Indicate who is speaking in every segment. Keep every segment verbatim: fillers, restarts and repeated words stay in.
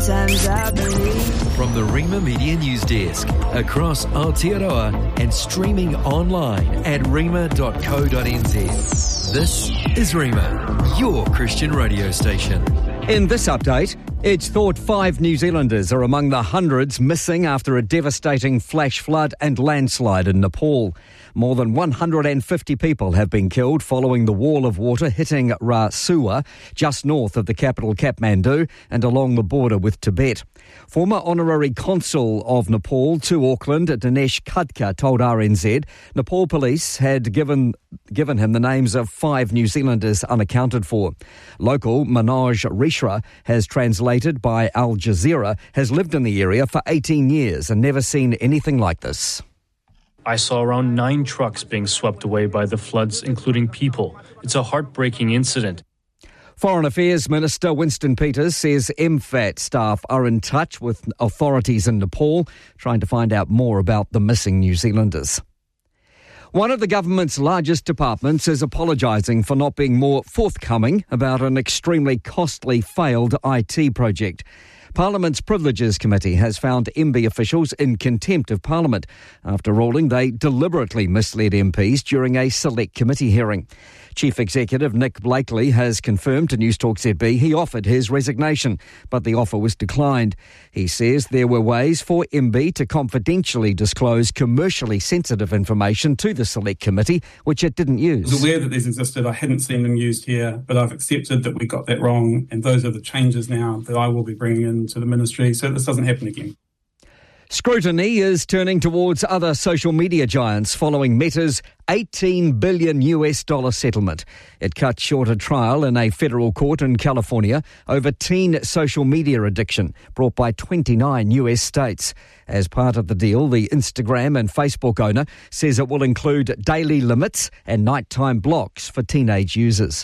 Speaker 1: Sometimes I believe.
Speaker 2: From the Rima Media News Desk, across Aotearoa and streaming online at rima dot co dot n z. This is Rima, your Christian radio station.
Speaker 3: In this update, it's thought five New Zealanders are among the hundreds missing after a devastating flash flood and landslide in Nepal. More than one hundred fifty people have been killed following the wall of water hitting Rasuwa, just north of the capital Kathmandu and along the border with Tibet. Former Honorary Consul of Nepal to Auckland, Dinesh Khadka, told R N Z Nepal police had given given him the names of five New Zealanders unaccounted for. Local Manoj Rishra, has translated by Al Jazeera, has lived in the area for eighteen years and never seen anything like this.
Speaker 4: I saw around nine trucks being swept away by the floods, including people. It's a heartbreaking incident.
Speaker 3: Foreign Affairs Minister Winston Peters says M FAT staff are in touch with authorities in Nepal, trying to find out more about the missing New Zealanders. One of the government's largest departments is apologising for not being more forthcoming about an extremely costly failed I T project. Parliament's Privileges Committee has found M B officials in contempt of Parliament after ruling they deliberately misled M Ps during a select committee hearing. Chief Executive Nick Blakely has confirmed to Newstalk Z B he offered his resignation, but the offer was declined. He says there were ways for M B to confidentially disclose commercially sensitive information to the select committee, which it didn't use.
Speaker 5: I was aware that these existed. I hadn't seen them used here, but I've accepted that we got that wrong, and those are the changes now that I will be bringing into the ministry so this doesn't happen again.
Speaker 3: Scrutiny is turning towards other social media giants following Meta's eighteen billion US dollar settlement. It cut short a trial in a federal court in California over teen social media addiction brought by twenty-nine U S states. As part of the deal, the Instagram and Facebook owner says it will include daily limits and nighttime blocks for teenage users.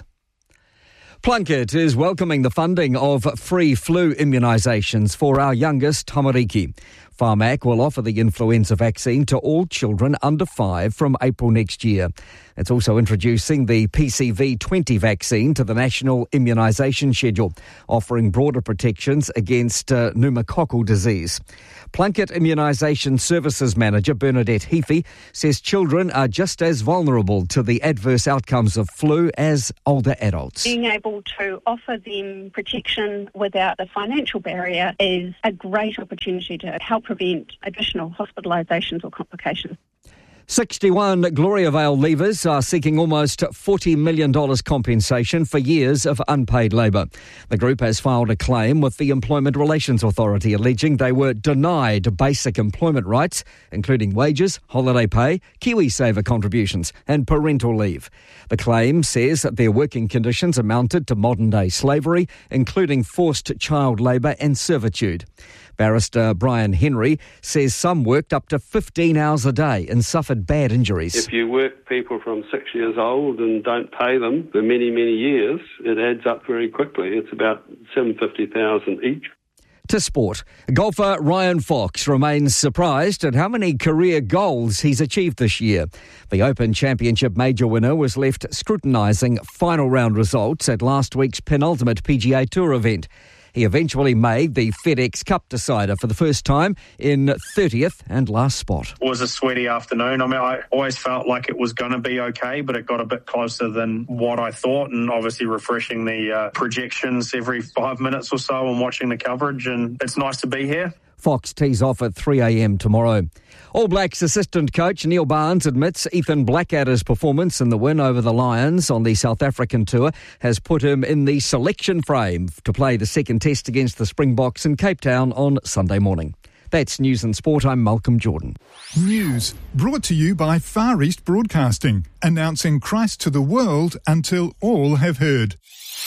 Speaker 3: Plunket is welcoming the funding of free flu immunisations for our youngest tamariki. Pharmac will offer the influenza vaccine to all children under five from April next year. It's also introducing the P C V twenty vaccine to the national immunisation schedule, offering broader protections against uh, pneumococcal disease. Plunket Immunisation Services Manager Bernadette Heafy says children are just as vulnerable to the adverse outcomes of flu as older adults.
Speaker 6: Being able to offer them protection without the financial barrier is a great opportunity to help prevent additional hospitalisations or complications.
Speaker 3: sixty-one Gloriavale leavers are seeking almost forty million dollars compensation for years of unpaid labour. The group has filed a claim with the Employment Relations Authority alleging they were denied basic employment rights, including wages, holiday pay, KiwiSaver contributions and parental leave. The claim says that their working conditions amounted to modern-day slavery, including forced child labour and servitude. Barrister Brian Henry says some worked up to fifteen hours a day and suffered bad injuries.
Speaker 7: If you work people from six years old and don't pay them for many, many years, it adds up very quickly. It's about seven hundred fifty thousand dollars each.
Speaker 3: To sport, golfer Ryan Fox remains surprised at how many career goals he's achieved this year. The Open Championship major winner was left scrutinising final round results at last week's penultimate P G A Tour event. He eventually made the FedEx Cup decider for the first time in thirtieth and last spot.
Speaker 8: It was a sweaty afternoon. I mean, I always felt like it was going to be okay, but it got a bit closer than what I thought, and obviously refreshing the uh, projections every five minutes or so and watching the coverage, and it's nice to be here.
Speaker 3: Fox tees off at three a.m. tomorrow. All Blacks assistant coach Neil Barnes admits Ethan Blackadder's performance in the win over the Lions on the South African tour has put him in the selection frame to play the second test against the Springboks in Cape Town on Sunday morning. That's News and Sport. I'm Malcolm Jordan.
Speaker 9: News brought to you by Far East Broadcasting, announcing Christ to the world until all have heard.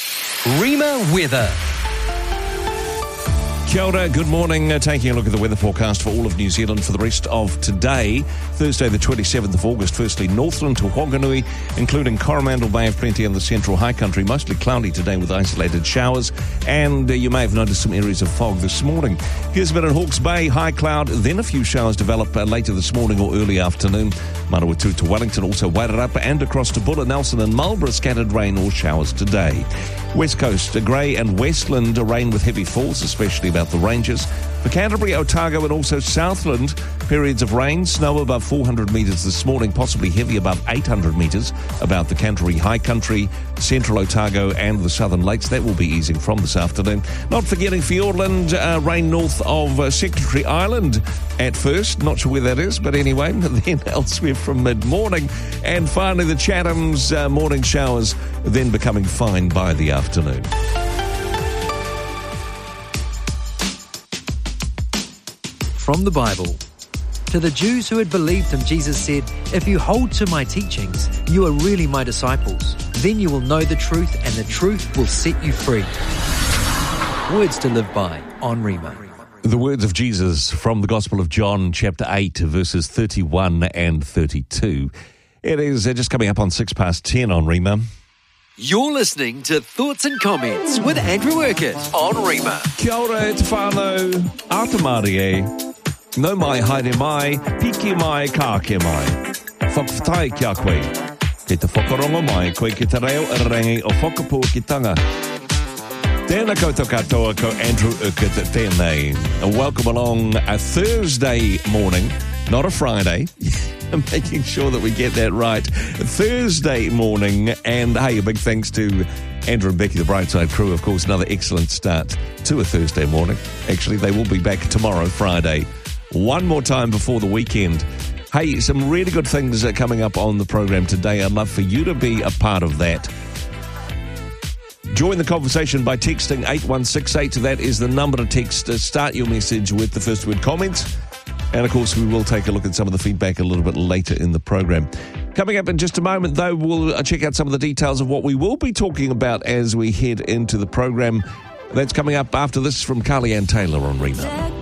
Speaker 2: Rima weather.
Speaker 10: Kia ora, good morning. Uh, taking a look at the weather forecast for all of New Zealand for the rest of today, Thursday the twenty-seventh of August. Firstly, Northland to Whanganui, including Coromandel Bay of Plenty and the central high country. Mostly cloudy today with isolated showers, and uh, you may have noticed some areas of fog this morning. Gisborne and Hawke's Bay, high cloud, then a few showers develop uh, later this morning or early afternoon. Manawatu to Wellington, also Wairarapa and across to Bulla, Nelson and Marlborough, scattered rain or showers today. West Coast, uh, grey and Westland, uh, rain with heavy falls, especially about about the ranges. For Canterbury, Otago and also Southland, periods of rain, snow above four hundred metres this morning, possibly heavy above eight hundred metres about the Canterbury High Country, Central Otago and the Southern Lakes. That will be easing from this afternoon. Not forgetting Fiordland, uh, rain north of uh, Secretary Island at first. Not sure where that is, but anyway, then elsewhere from mid-morning. And finally, the Chathams, uh, morning showers, then becoming fine by the afternoon.
Speaker 2: From the Bible. To the Jews who had believed him, Jesus said, "If you hold to my teachings, you are really my disciples. Then you will know the truth, and the truth will set you free." Words to live by on Rhema.
Speaker 10: The words of Jesus from the Gospel of John, chapter eight, verses thirty-one and thirty-two. It is uh, just coming up on six past ten on Rhema.
Speaker 2: You're listening to Thoughts and Comments with Andrew Urquhart on Rhema.
Speaker 10: Kia ora e te whānau, ātamari e. No mai haere mai, piki mai, kāke mai. Whakawhatai kia koe. Kei te whakarongo mai, koe ki te reo rangi o whakapōkitanga. Tēnā koutou katoa ko Andrew Urquhart tēnei. And welcome along a Thursday morning, not a Friday. I'm making sure that we get that right. Thursday morning, and hey, a big thanks to Andrew and Becky, the Brightside crew. Of course, another excellent start to a Thursday morning. Actually, they will be back tomorrow, Friday. One more time before the weekend. Hey, some really good things are coming up on the program today. I'd love for you to be a part of that. Join the conversation by texting eight one six eight. That is the number to text. Start your message with the first word comments. And, of course, we will take a look at some of the feedback a little bit later in the program. Coming up in just a moment, though, we'll check out some of the details of what we will be talking about as we head into the program. That's coming up after this from Carly Ann Taylor on Rhema.